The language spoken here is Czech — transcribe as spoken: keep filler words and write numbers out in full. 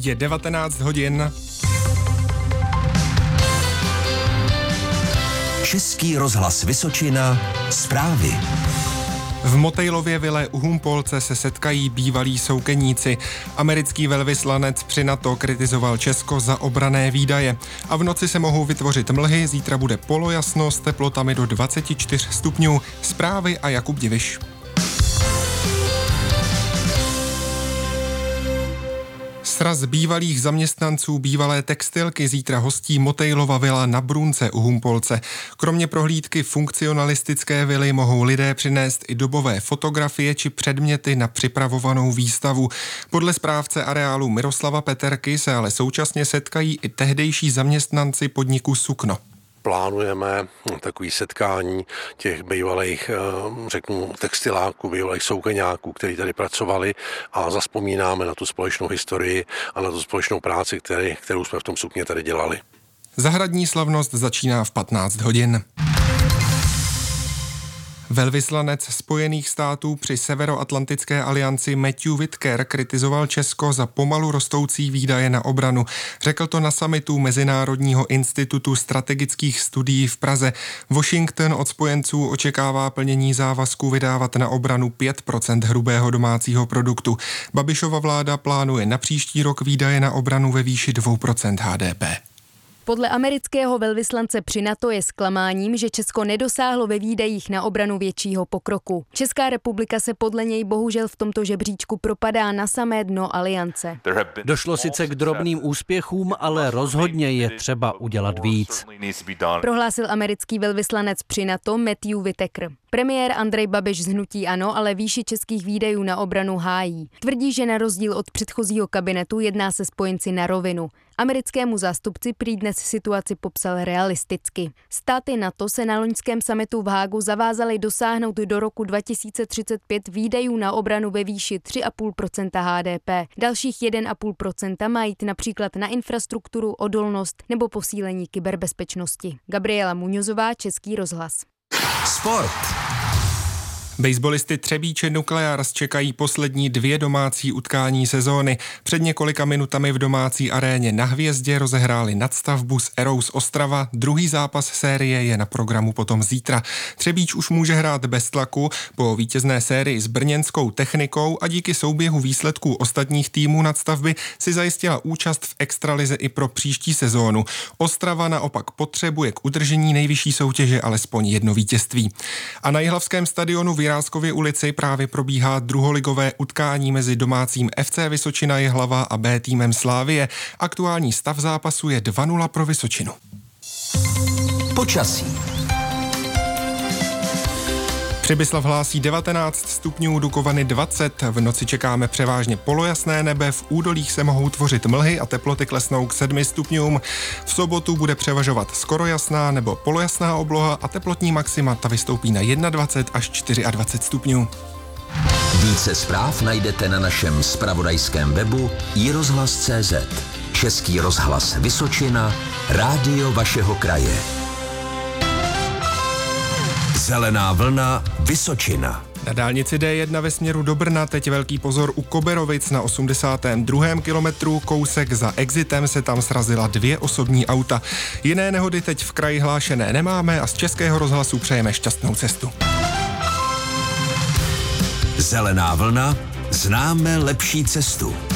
Je devatenáct hodin. Český rozhlas Vysočina. Zprávy. V Motejlově vile u Humpolce se setkají bývalí soukeníci. Americký velvyslanec při NATO kritizoval Česko za obranné výdaje. A v noci se mohou vytvořit mlhy, zítra bude polojasno s teplotami do dvacet čtyři stupňů. Zprávy a Jakub Diviš. Sraz bývalých zaměstnanců bývalé textilky zítra hostí Motejlova vila na Brunce u Humpolce. Kromě prohlídky funkcionalistické vily mohou lidé přinést i dobové fotografie či předměty na připravovanou výstavu. Podle správce areálu Miroslava Peterky se ale současně setkají i tehdejší zaměstnanci podniku Sukno. Plánujeme takové setkání těch bývalých, řeknu, textiláků, bývalých soukeňáků, kteří tady pracovali a zazpomínáme na tu společnou historii a na tu společnou práci, který, kterou jsme v tom sukně tady dělali. Zahradní slavnost začíná v patnáct hodin. Velvyslanec Spojených států při Severoatlantické alianci Matthew Whitaker kritizoval Česko za pomalu rostoucí výdaje na obranu. Řekl to na summitu Mezinárodního institutu strategických studií v Praze. Washington od spojenců očekává plnění závazku vydávat na obranu pět procent hrubého domácího produktu. Babišova vláda plánuje na příští rok výdaje na obranu ve výši dvě procenta H D P. Podle amerického velvyslance při NATO je zklamáním, že Česko nedosáhlo ve výdajích na obranu většího pokroku. Česká republika se podle něj bohužel v tomto žebříčku propadá na samé dno aliance. Došlo sice k drobným úspěchům, ale rozhodně je třeba udělat víc, prohlásil americký velvyslanec při NATO Matthew Whitaker. Premiér Andrej Babiš z hnutí ANO ale výši českých výdajů na obranu hájí. Tvrdí, že na rozdíl od předchozího kabinetu jedná se spojenci na rovinu. Americkému zástupci prý dnes situaci popsal realisticky. Státy NATO se na loňském summitu v Hágu zavázaly dosáhnout do roku dva tisíce třicet pět výdajů na obranu ve výši tři celá pět procenta H D P. Dalších jedna celá pět procenta má jít například na infrastrukturu, odolnost nebo posílení kyberbezpečnosti. Gabriela Muňozová, Český rozhlas. Sport. Baseballisty Třebíče Nukleárs čekají poslední dvě domácí utkání sezóny. Před několika minutami v domácí aréně na Hvězdě rozehráli nadstavbu s Eros Ostrava. Druhý zápas série je na programu potom zítra. Třebíč už může hrát bez tlaku po vítězné sérii s brněnskou Technikou a díky souběhu výsledků ostatních týmů nadstavby si zajistila účast v extralize i pro příští sezónu. Ostrava naopak potřebuje k udržení nejvyšší soutěže alespoň jedno vítězství. A na jihlavském stadionu v Jiráskově ulici právě probíhá druholigové utkání mezi domácím F C Vysočina Jihlava a B týmem Slavie. Aktuální stav zápasu je dva nula pro Vysočinu. Počasí. Přibyslav hlásí devatenáct stupňů, Dukovany dvacet, v noci čekáme převážně polojasné nebe, v údolích se mohou tvořit mlhy a teploty klesnou k sedmi stupňům. V sobotu bude převažovat skoro jasná nebo polojasná obloha a teplotní maxima ta vystoupí na dvacet jedna až dvacet čtyři stupňů. Více zpráv najdete na našem zpravodajském webu i rozhlas tečka cé zet. Český rozhlas Vysočina, rádio vašeho kraje. Zelená vlna Vysočina. Na dálnici D jedna ve směru do Brna teď velký pozor u Koberovic na osmdesátém druhém kilometru. Kousek za exitem se tam srazila dvě osobní auta. Jiné nehody teď v kraji hlášené nemáme a z Českého rozhlasu přejeme šťastnou cestu. Zelená vlna, známe lepší cestu.